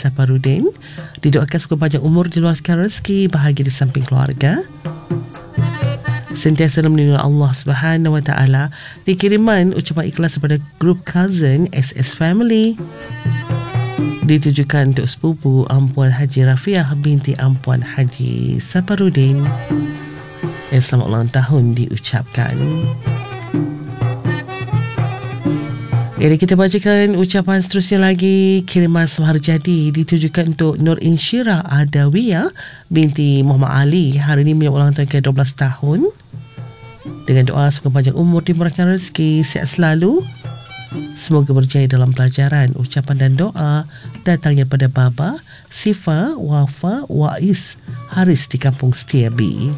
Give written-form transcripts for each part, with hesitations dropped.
Saparudin. Didoakan semoga panjang umur, diluaskan rezeki, bahagia di samping keluarga, sentiasa melindungi Allah Subhanahu Wa Taala. Dikiriman ucapan ikhlas kepada grup cousin SS Family, ditujukan untuk sepupu Ampuan Haji Rafiah binti Ampuan Haji Saparudin yang selamat ulang tahun diucapkan. Jadi kita bacakan ucapan seterusnya lagi. Kiriman Semahara Jadi ditujukan untuk Nur Insyirah Adawiyah binti Muhammad Ali. Hari ini menyambut ulang tahun ke-12 tahun. Dengan doa semoga panjang umur, dimurahkan rezeki, sihat selalu, semoga berjaya dalam pelajaran. Ucapan dan doa datangnya pada Baba Sifa Wafa Wais Haris di Kampung Setiabi.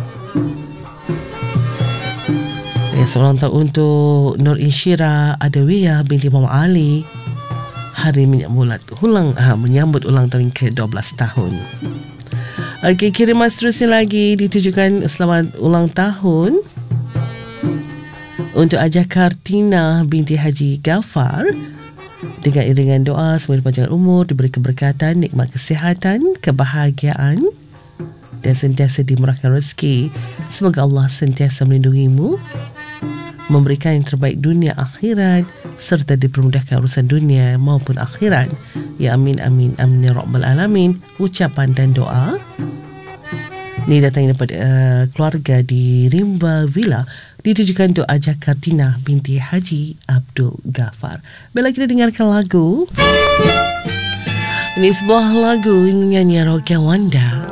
Selamat tahun untuk Nur Insyirah Adawiyah binti Muhammad Ali. Hari menyambut ulang tahun ke-12 tahun. Okey, kiriman seterusnya lagi ditujukan selamat ulang tahun untuk Ajah Kartina binti Haji Gafar, dengan iringan doa semoga panjang umur, diberi keberkatan, nikmat kesihatan, kebahagiaan dan sentiasa dimurahkan rezeki. Semoga Allah sentiasa melindungimu, memberikan yang terbaik dunia akhirat, serta dipermudahkan urusan dunia maupun akhirat. Ya amin amin amin ya rabbal alamin. Ucapan dan doa ni datang daripada keluarga di Rimba Villa, ditujukan untuk Ajah Kartina binti Haji Abdul Ghaffar. Bila kita dengarkan lagu ini, sebuah lagu nyanyian Rokia Wanda.